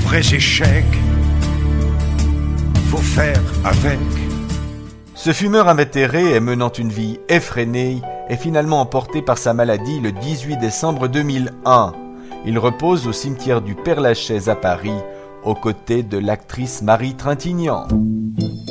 vrais échecs, faut faire avec. Ce fumeur invétéré et menant une vie effrénée est finalement emporté par sa maladie le 18 décembre 2001. Il repose au cimetière du Père-Lachaise à Paris, aux côtés de l'actrice Marie Trintignant.